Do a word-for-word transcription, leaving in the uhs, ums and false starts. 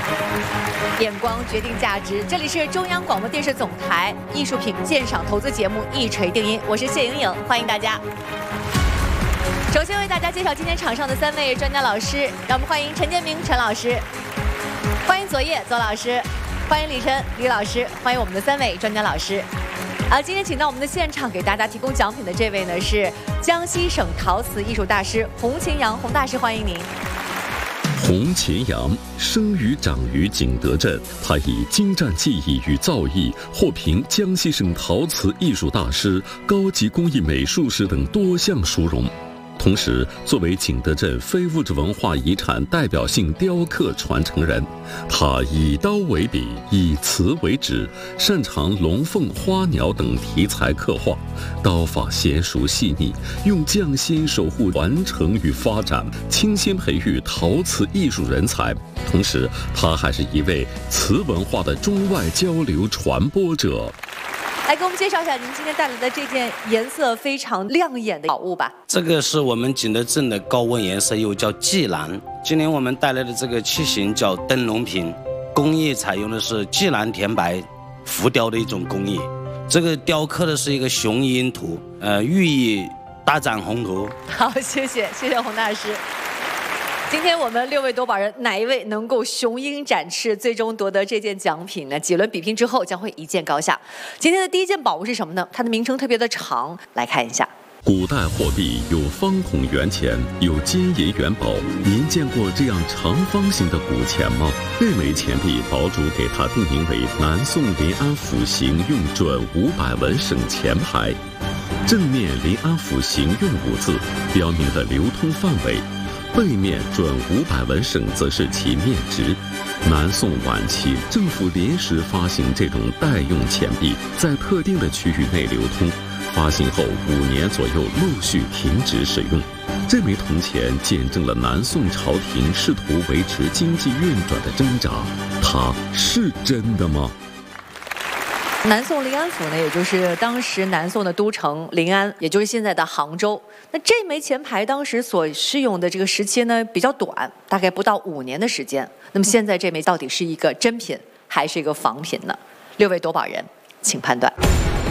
眼光决定价值，这里是中央广播电视总台艺术品鉴赏投资节目《一锤定音》，我是谢莹莹，欢迎大家。首先为大家介绍今天场上的三位专家老师，让我们欢迎陈建明陈老师，欢迎左叶左老师，欢迎李晨李老师，欢迎我们的三位专家老师。啊，今天请到我们的现场给大家提供奖品的这位呢是江西省陶瓷艺术大师洪秦阳洪大师，欢迎您。 洪秦阳生于长于景德镇，他以精湛技艺与造诣获评江西省陶瓷艺术大师、高级工艺美术师等多项殊荣。同时，作为景德镇非物质文化遗产代表性雕刻传承人，他以刀为笔，以瓷为纸，擅长龙凤花鸟等题材刻画，刀法娴熟细腻，用匠心守护传承与发展，倾心培育陶瓷艺术人才。同时，他还是一位瓷文化的中外交流传播者。 来给我们介绍一下您今天带来的这件颜色非常亮眼的宝物吧。 这个是我们景德镇的高温颜色，又叫霁蓝。今年我们带来的这个器型叫灯笼瓶，工艺采用的是霁蓝填白浮雕的一种工艺。这个雕刻的是一个雄鹰图，呃，寓意大展宏图。 好，谢谢，谢谢洪大师。今天我们六位夺宝人，哪一位能够雄鹰展翅，最终夺得这件奖品呢？几轮比拼之后将会一见高下。今天的第一件宝物是什么呢？它的名称特别的长，来看一下。 古代货币有方孔圆钱，有金银元宝。您见过这样长方形的古钱吗？这枚钱币堡主给它定名为南宋临安府行用准五百文省钱牌，正面临安府行用五字，标明了流通范围。背面准五百文省则是其面值。南宋晚期，政府临时发行这种代用钱币，在特定的区域内流通，发行后五年左右陆续停止使用。这枚铜钱见证了南宋朝廷试图维持经济运转的挣扎，它是真的吗？ 南宋临安府呢，也就是当时南宋的都城临安，也就是现在的杭州。那这枚钱牌当时所适用的这个时期呢比较短，大概不到五年的时间。那么现在这枚到底是一个真品还是一个仿品呢？六位夺宝人，请判断。